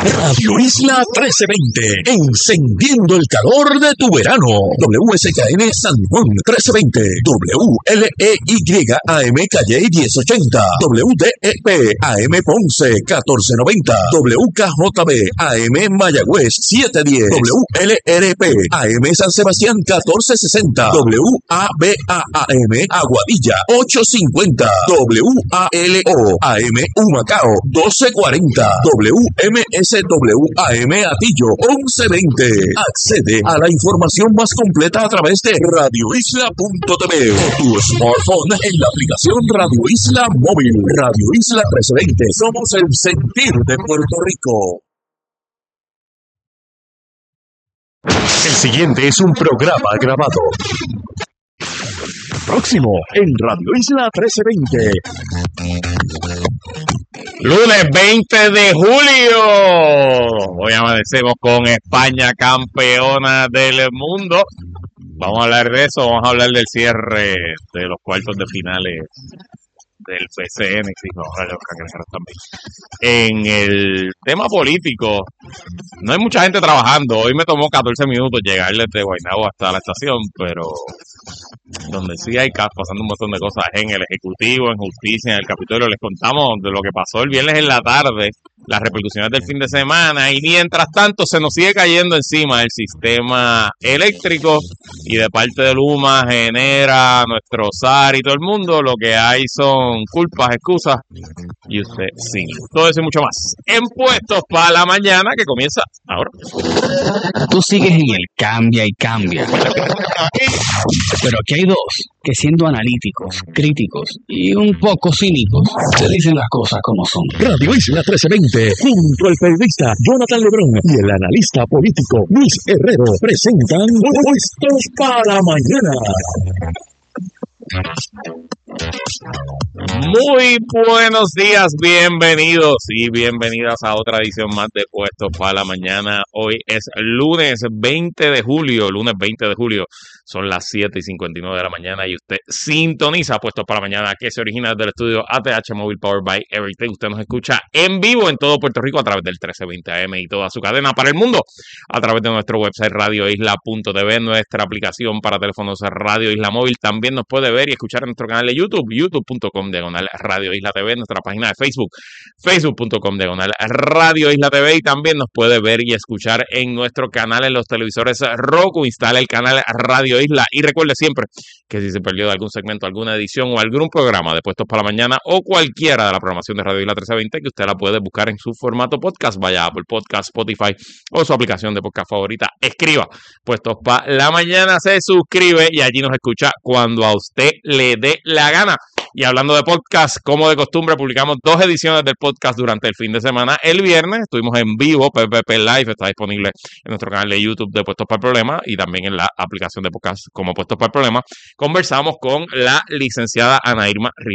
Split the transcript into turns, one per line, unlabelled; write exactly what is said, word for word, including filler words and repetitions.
Radio Isla trece veinte, encendiendo el calor de tu verano. W S K N San Juan trece veinte, W L E Y A M Calle diez ochenta, W D E P A M Ponce catorce noventa, W K J B A M Mayagüez siete diez, W L R P A M San Sebastián catorce sesenta, W A B A A M Aguadilla ocho cincuenta, W A L O A M Humacao doce cuarenta, W M S W A M Atillo once veinte. Accede a la información más completa a través de radio isla punto t v o tu smartphone en la aplicación Radio Isla Móvil. Radio Isla trece veinte. Somos el sentir de Puerto Rico. El siguiente es un programa grabado. Próximo en Radio Isla trece veinte.
Lunes veinte de julio. Hoy amanecemos con España campeona del mundo. Vamos a hablar de eso, vamos a hablar del cierre de los cuartos de finales del P C N, sí, vamos a hablar de los cangrejeros también. En el tema político, no hay mucha gente trabajando. Hoy me tomó catorce minutos llegar desde Guaynabo hasta la estación, pero donde sí hay pasando un montón de cosas en el Ejecutivo, en Justicia, en el Capitolio. Les contamos de lo que pasó el viernes en la tarde, las repercusiones del fin de semana, y mientras tanto se nos sigue cayendo encima el sistema eléctrico, y de parte de Luma genera nuestro S A R y todo el mundo. Lo que hay son culpas, excusas y usted sí. Todo eso y mucho más en Puestos para la Mañana, que comienza ahora.
Tú sigues en el cambia y cambia. Pero aquí hay dos que, siendo analíticos, críticos y un poco cínicos, te dicen las cosas como son.
Radio Isla trece veinte, junto al periodista Jonathan Lebrón y el analista político Luis Herrero, presentan Puestos para la Mañana.
Muy buenos días, bienvenidos y bienvenidas a otra edición más de Puestos para la Mañana. Hoy es lunes veinte de julio, lunes veinte de julio, son las siete y cincuenta y nueve de la mañana y usted sintoniza Puestos para la Mañana, que se origina desde el estudio A T H Móvil Powered by Everything. Usted nos escucha en vivo en todo Puerto Rico a través del trece veinte A M y toda su cadena para el mundo, a través de nuestro website radio isla punto t v, nuestra aplicación para teléfonos Radio Isla Móvil. También nos puede ver y escuchar en nuestro canal de YouTube, youtube punto com diagonal Radio Isla T V, nuestra página de Facebook, facebook punto com diagonal Radio Isla T V, y también nos puede ver y escuchar en nuestro canal en los televisores Roku. Instala el canal Radio Isla y recuerde siempre que si se perdió de algún segmento, alguna edición o algún programa de Puestos para la Mañana o cualquiera de la programación de Radio Isla trece veinte, que usted la puede buscar en su formato podcast, vaya a Apple Podcast, Spotify o su aplicación de podcast favorita, escriba Puestos para la Mañana, se suscribe y allí nos escucha cuando a usted le dé la gana. Y hablando de podcast, como de costumbre, publicamos dos ediciones del podcast durante el fin de semana. El viernes estuvimos en vivo, P P P Live, está disponible en nuestro canal de YouTube de Puestos para el Problema y también en la aplicación de podcast como Puestos para el Problema. Conversamos con la licenciada Ana Irma Rivera